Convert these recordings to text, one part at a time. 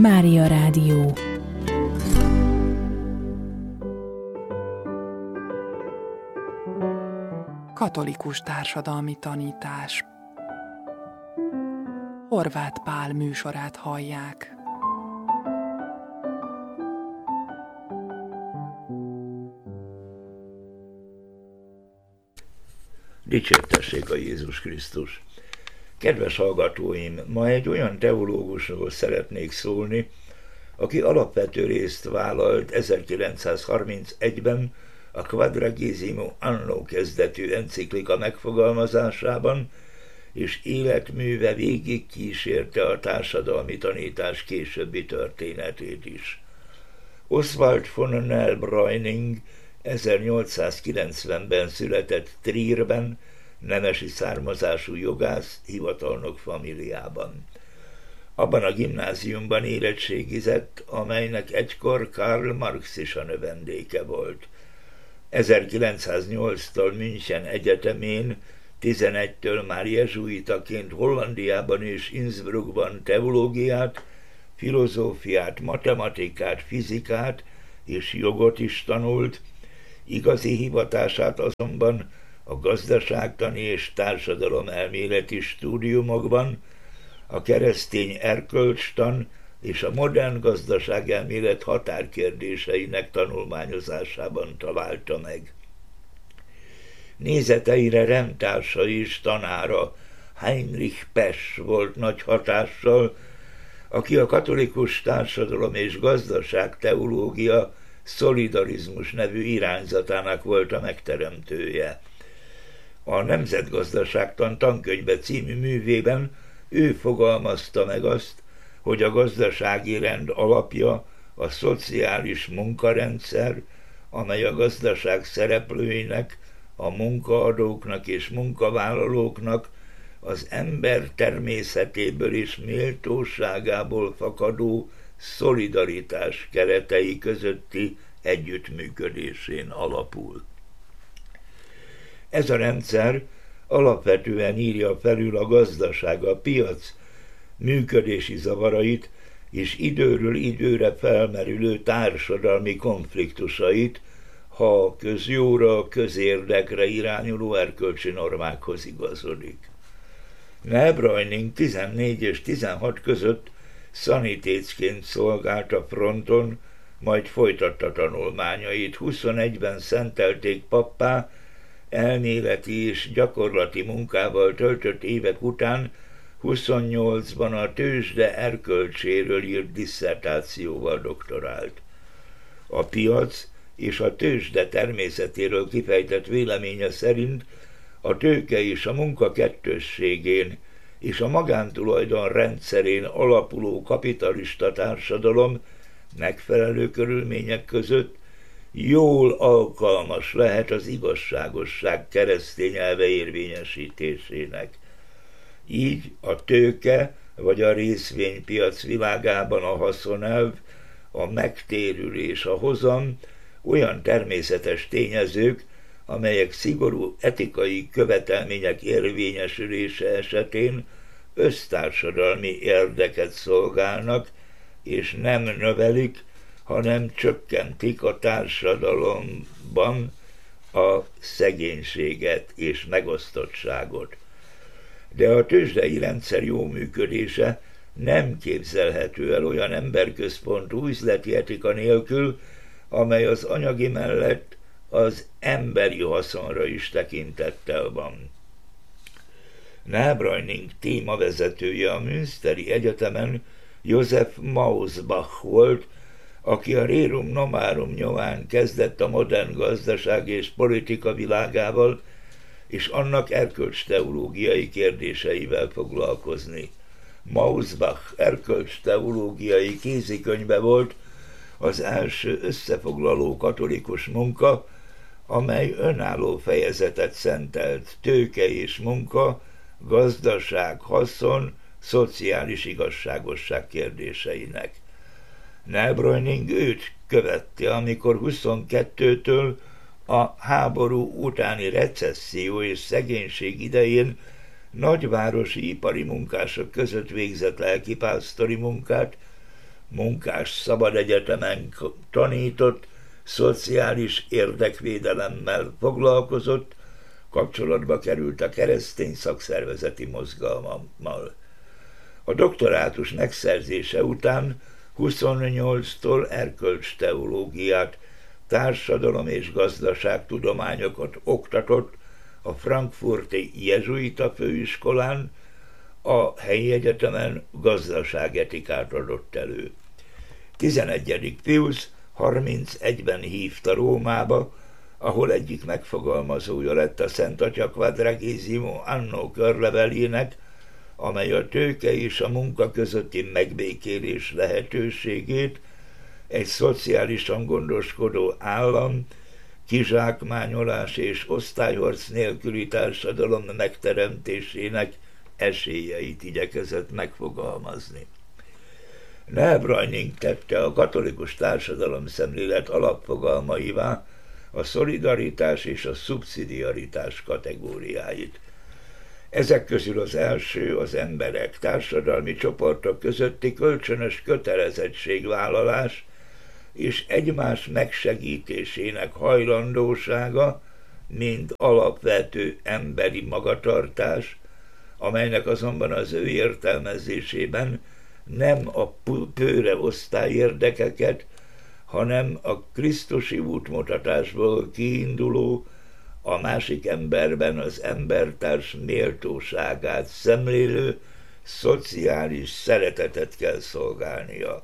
Mária Rádió. Katolikus társadalmi tanítás. Horváth Pál műsorát hallják. Dicsértessék a Jézus Krisztus! Kedves hallgatóim, ma egy olyan teológusról szeretnék szólni, aki alapvető részt vállalt 1931-ben a Quadragesimo Anno kezdetű enciklika megfogalmazásában, és életműve végig kísérte a társadalmi tanítás későbbi történetét is. Oswald von Neubräuning 1890-ben született Trierben, nemesi származású jogász, hivatalnok familiában. Abban a gimnáziumban érettségizett, amelynek egykor Karl Marx is a növendéke volt. 1908-tól München egyetemén, 11-től már jezsuitaként Hollandiában és Innsbruckban teológiát, filozófiát, matematikát, fizikát és jogot is tanult, igazi hivatását azonban a gazdaságtani és társadalomelméleti stúdiumokban, a keresztény erkölcstan és a modern gazdaságelmélet határkérdéseinek tanulmányozásában találta meg. Nézeteire rendtársa és tanára Heinrich Pesch volt nagy hatással, aki a katolikus társadalom és gazdaság teológia szolidarizmus nevű irányzatának volt a megteremtője. A Nemzetgazdaságtan tankönyve című művében ő fogalmazta meg azt, hogy a gazdasági rend alapja a szociális munkarendszer, amely a gazdaság szereplőinek, a munkaadóknak és munkavállalóknak az ember természetéből és méltóságából fakadó szolidaritás keretei közötti együttműködésén alapul. Ez a rendszer alapvetően írja felül a gazdaság, a piac működési zavarait és időről időre felmerülő társadalmi konfliktusait, ha a közjóra, közérdekre irányuló erkölcsi normákhoz igazodik. Neubräuning 14 és 16 között szanitécként szolgált a fronton, majd folytatta tanulmányait. 21-ben szentelték pappá, elméleti és gyakorlati munkával töltött évek után 28-ban a tőzsde erkölcséről írt disszertációval doktorált. A piac és a tőzsde természetéről kifejtett véleménye szerint a tőke és a munka kettősségén és a magántulajdon rendszerén alapuló kapitalista társadalom megfelelő körülmények között jól alkalmas lehet az igazságosság keresztény elve érvényesítésének. Így a tőke vagy a részvénypiac világában a haszonelv, a megtérülés, a hozam olyan természetes tényezők, amelyek szigorú etikai követelmények érvényesülése esetén össztársadalmi érdeket szolgálnak, és nem növelik, hanem csökkentik a társadalomban a szegénységet és megosztottságot. De a tőzsdei rendszer jó működése nem képzelhető el olyan emberközpontú üzleti etika nélkül, amely az anyagi mellett az emberi haszonra is tekintettel van. Neubräuning témavezetője a Münsteri Egyetemen Josef Mausbach volt, aki a Rerum Novarum nyomán kezdett a modern gazdaság és politika világával és annak erkölcsteológiai kérdéseivel foglalkozni. Mausbach erkölcsteológiai kézikönyve volt az első összefoglaló katolikus munka, amely önálló fejezetet szentelt tőke és munka, gazdaság, haszon, szociális igazságosság kérdéseinek. Neubräuning őt követte, amikor 22-től a háború utáni recesszió és szegénység idején nagyvárosi ipari munkások között végzett lelkipásztori munkát, munkás szabadegyetemen tanított, szociális érdekvédelemmel foglalkozott, kapcsolatba került a keresztény szakszervezeti mozgalommal. A doktorátus megszerzése után 28-tól erkölcsteológiát, társadalom- és gazdaságtudományokat oktatott a frankfurti jezsuita főiskolán, a helyi egyetemen gazdaságetikát adott elő. 11. Pius 31-ben hívta Rómába, ahol egyik megfogalmazója lett a Szent Atya Quadragesimo Anno körlevelének, amely a tőke és a munka közötti megbékélés lehetőségét, egy szociálisan gondoskodó állam, kizsákmányolás és osztályharc nélküli társadalom megteremtésének esélyeit igyekezett megfogalmazni. Nell Branning tette a katolikus társadalom szemlélet alapfogalmaivá a szolidaritás és a szubszidiaritás kategóriáit. Ezek közül az első az emberek, társadalmi csoportok közötti kölcsönös kötelezettségvállalás és egymás megsegítésének hajlandósága, mint alapvető emberi magatartás, amelynek azonban az ő értelmezésében nem a pőre osztály érdekeket, hanem a krisztusi útmutatásból kiinduló, a másik emberben az embertárs méltóságát szemlélő szociális szeretetet kell szolgálnia.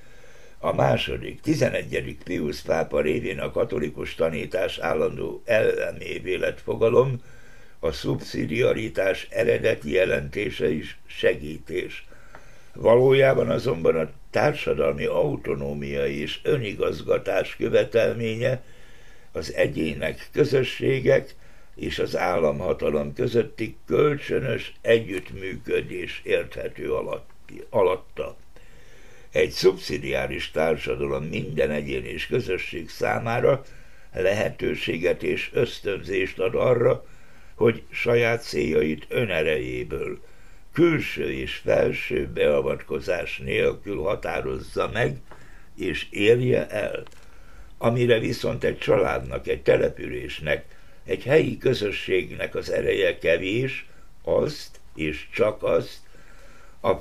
A második, 11. Pius pápa révén a katolikus tanítás állandó elemévé lett fogalom, a szubszidiaritás eredeti jelentése is segítés. Valójában azonban a társadalmi autonómia és önigazgatás követelménye az egyének, közösségek és az államhatalom közötti kölcsönös együttműködés érthető alatta. Egy szubszidiáris társadalom minden egyén és közösség számára lehetőséget és ösztönzést ad arra, hogy saját céljait önerejéből, külső és felső beavatkozás nélkül határozza meg és érje el, amire viszont egy családnak, egy településnek, egy helyi közösségnek az ereje kevés, azt és csak azt a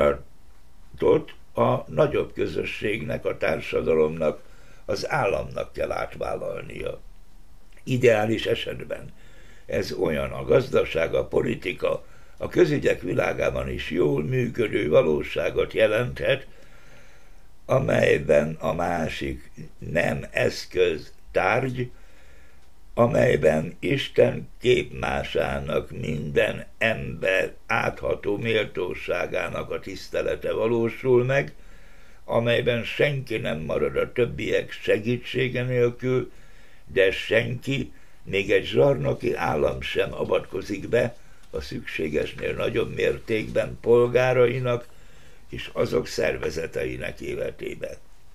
feladatot a nagyobb közösségnek, a társadalomnak, az államnak kell átvállalnia. Ideális esetben ez olyan a gazdaság, a politika, a közügyek világában is jól működő valóságot jelenthet, amelyben a másik nem eszköz, tárgy, amelyben Isten képmásának, minden ember átható méltóságának a tisztelete valósul meg, amelyben senki nem marad a többiek segítsége nélkül, de senki, még egy zsarnoki állam sem avatkozik be a szükségesnél nagyobb mértékben polgárainak és azok szervezeteinek életébe.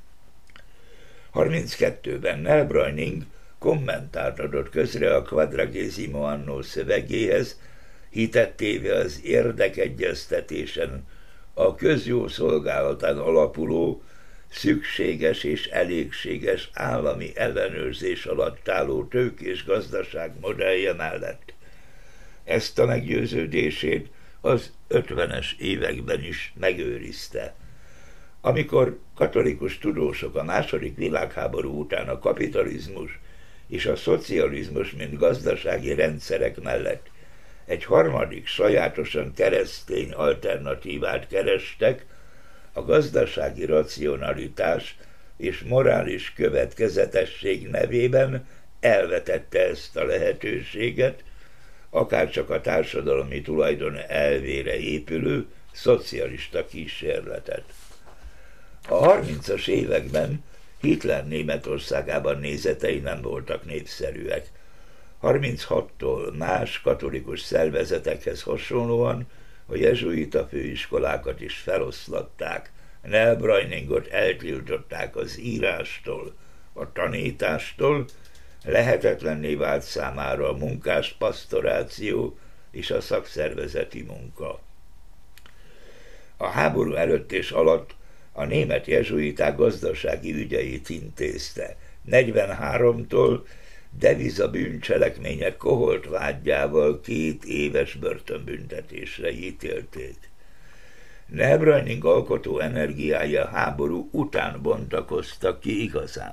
32-ben Nell Branning kommentárt adott közre a Quadragesimo Anno szövegéhez, hitet téve az érdekegyeztetésen a közjó szolgálatán alapuló, szükséges és elégséges állami ellenőrzés alatt álló tőkés gazdaság modellje mellett. Ezt a meggyőződését az 50-es években is megőrizte. Amikor katolikus tudósok a II. Világháború után a kapitalizmus és a szocializmus, mint gazdasági rendszerek mellett egy harmadik, sajátosan keresztény alternatívát kerestek, a gazdasági racionalitás és morális következetesség nevében elvetette ezt a lehetőséget, akárcsak a társadalmi tulajdon elvére épülő szocialista kísérletet. A 30-as években Hitler Németországában nézetei nem voltak népszerűek. 36-tól más katolikus szervezetekhez hasonlóan a jezsuita főiskolákat is feloszlatták, Nell Branningot eltiltották az írástól, a tanítástól, lehetetlenné vált számára a munkás pasztoráció és a szakszervezeti munka. A háború előtt és alatt A német jezsuiták gazdasági ügyeit intézte. 43-tól devizabűncselekmények koholt vádjával 2 éves börtönbüntetésre ítélték. Nebrajning alkotó energiája háború után bontakoztak ki igazán.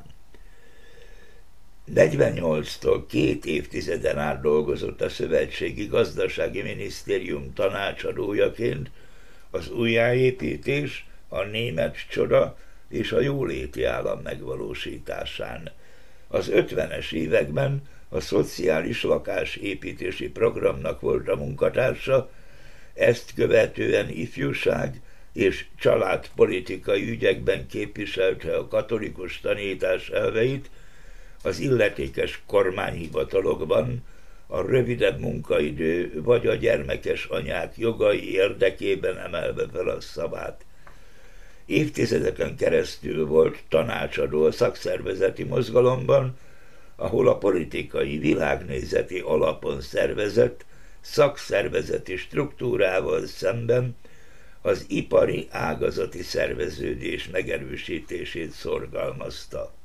48-tól 2 évtizeden át dolgozott a Szövetségi Gazdasági Minisztérium tanácsadójaként az újjáépítés, a német csoda és a jóléti állam megvalósításán. Az 50-es években a szociális lakásépítési programnak volt a munkatársa, ezt követően ifjúság és családpolitikai ügyekben képviselte a katolikus tanítás elveit, az illetékes kormányhivatalokban a rövidebb munkaidő vagy a gyermekes anyák jogai érdekében emelve fel a szavát. Évtizedeken keresztül volt tanácsadó a szakszervezeti mozgalomban, ahol a politikai világnézeti alapon szervezett szakszervezeti struktúrával szemben az ipari ágazati szerveződés megerősítését szorgalmazta.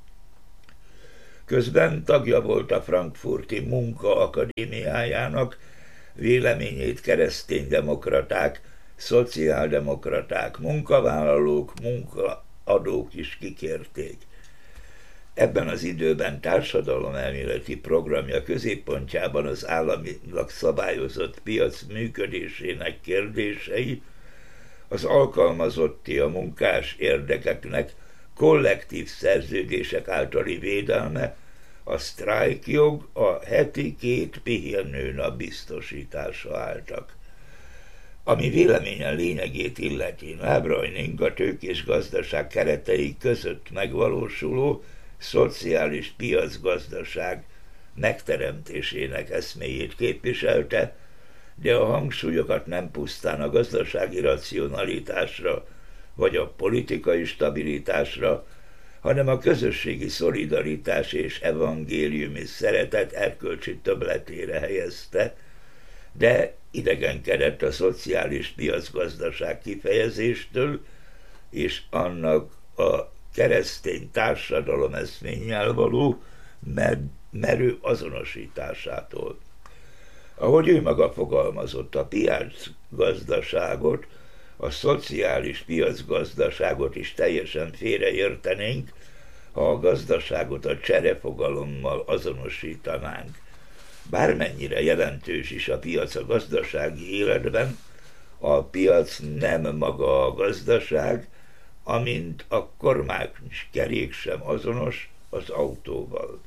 Közben tagja volt a Frankfurti Munkaakadémiájának, véleményét kereszténydemokraták, szociáldemokraták, munkavállalók, munkaadók is kikérték. Ebben az időben társadalomelméleti programja középpontjában az államilag szabályozott piac működésének kérdései, az alkalmazotti a munkás érdekeknek kollektív szerződések általi védelme, a sztrájkjog, a heti 2 pihenőnap biztosítása álltak. Ami véleményen lényegét illeti, Nebrajning a tőkés gazdaság keretei között megvalósuló szociális piacgazdaság megteremtésének eszméjét képviselte, de a hangsúlyokat nem pusztán a gazdasági racionalitásra vagy a politikai stabilitásra, hanem a közösségi szolidaritás és evangéliumi szeretet erkölcsi többletére helyezte, de idegenkedett a szociális piacgazdaság kifejezéstől és annak a keresztény társadalom eszménnyel való merő azonosításától. Ahogy ő maga fogalmazott, a piacgazdaságot, a szociális piacgazdaságot is teljesen félreértenénk, ha a gazdaságot a cserefogalommal azonosítanánk. Bármennyire jelentős is a piac a gazdasági életben, a piac nem maga a gazdaság, amint a kormánykerék sem azonos az autóval.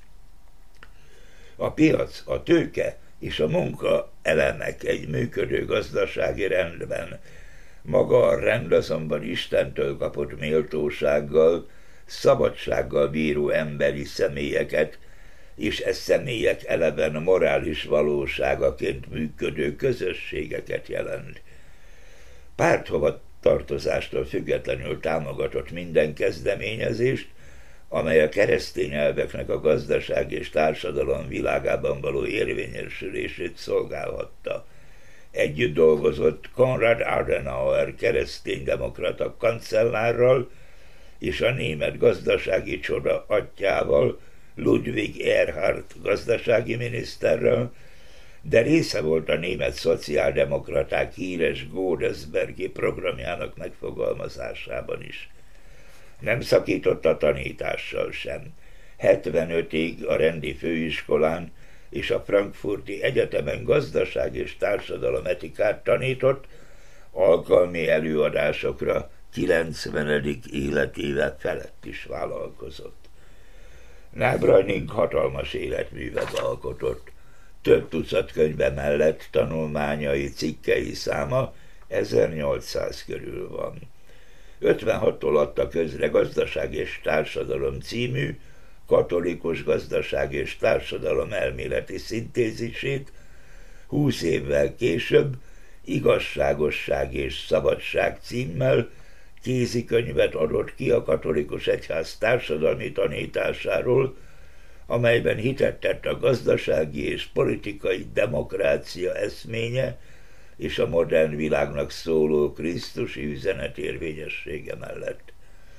A piac, a tőke és a munka elemek egy működő gazdasági rendben. Maga a rend azonban Istentől kapott méltósággal, szabadsággal bíró emberi személyeket, és e személyek eleven morális valóságaként működő közösségeket jelent. Párthova tartozástól függetlenül támogatott minden kezdeményezést, amely a keresztény elveknek a gazdaság és társadalom világában való érvényesülését szolgálhatta. Együtt dolgozott Konrad Adenauer kereszténydemokrata kancellárral és a német gazdasági csoda atyjával, Ludwig Erhard gazdasági miniszterrel, de része volt a német szociáldemokraták híres Godesbergi programjának megfogalmazásában is. Nem szakított a tanítással sem. 75-ig a rendi főiskolán és a Frankfurti Egyetemen gazdaság és társadalometikát tanított, alkalmi előadásokra 90. életéve felett is vállalkozott. Nebrajning hatalmas életművet alkotott. Több tucat könyve mellett tanulmányai, cikkei száma 1800 körül van. 56-tól adta közre Gazdaság és Társadalom című katolikus gazdaság és társadalom elméleti szintézisét, 20 évvel később Igazságosság és Szabadság címmel kézikönyvet adott ki a katolikus egyház társadalmi tanításáról, amelyben hitet tett a gazdasági és politikai demokrácia eszménye és a modern világnak szóló krisztusi üzenet érvényessége mellett.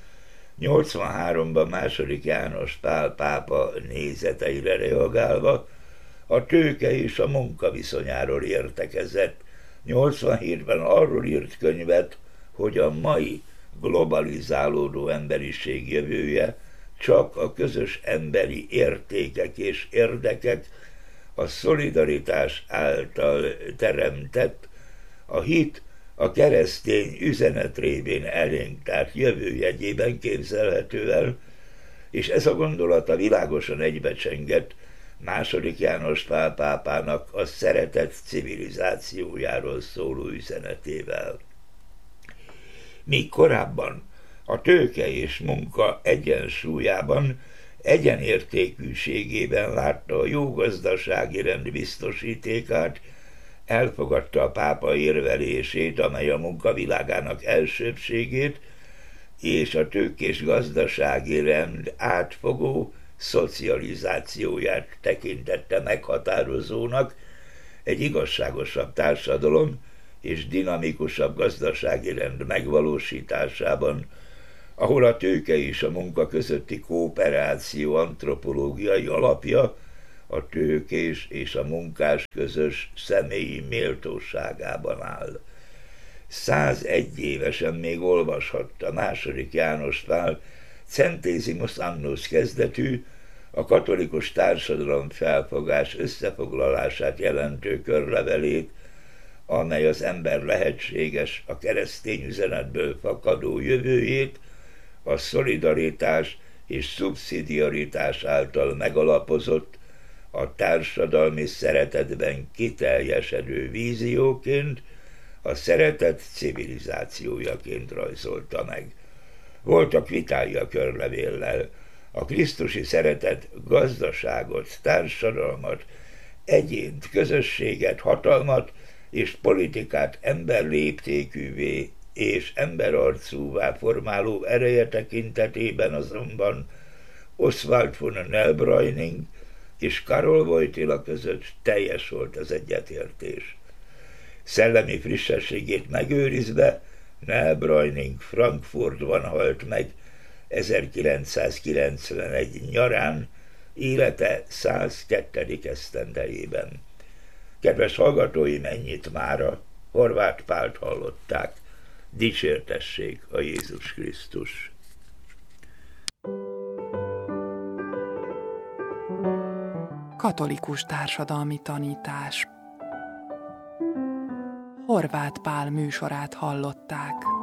83-ban második János Pál pápa nézeteire reagálva a tőke és a munka viszonyáról értekezett. 87-ben arról írt könyvet, hogy a mai globalizálódó emberiség jövője csak a közös emberi értékek és érdekek, a szolidaritás által teremtett, a hit, a keresztény üzenet révén elénk tárt jövőjegyében képzelhető el, és ez a gondolata világosan egybecsengett második János Pál pápának a szeretet civilizációjáról szóló üzenetével. Míg korábban a tőke és munka egyensúlyában, egyenértékűségében látta a jó gazdasági rend biztosítékát, elfogadta a pápa érvelését, amely a munkavilágának elsőbbségét és a tőkés gazdasági rend átfogó szocializációját tekintette meghatározónak egy igazságosabb társadalom és dinamikusabb gazdasági rend megvalósításában, ahol a tőke és a munka közötti kooperáció antropológiai alapja a tőkés és a munkás közös személyi méltóságában áll. 101 évesen még olvashatta második János Pál Centesimus Annus kezdetű, a katolikus társadalom felfogás összefoglalását jelentő körlevelét, amely az ember lehetséges, a keresztény üzenetből fakadó jövőjét a szolidaritás és szubszidiaritás által megalapozott, a társadalmi szeretetben kiteljesedő vízióként, a szeretet civilizációjaként rajzolta meg. Voltak vitái a körlevéllel. A krisztusi szeretet gazdaságot, társadalmat, egyént, közösséget, hatalmat és politikát emberléptékűvé és emberarcúvá formáló ereje tekintetében azonban Oswald von Neubräuning és Karol Wojtyla között teljes volt az egyetértés. Szellemi frissességét megőrizve Neubräuning Frankfurtban halt meg 1991 nyarán, élete 102. esztendejében. Kedves hallgatóim, ennyit mára. Horváth Pált hallották. Dicsértessék a Jézus Krisztus! Katolikus társadalmi tanítás. Horváth Pál műsorát hallották.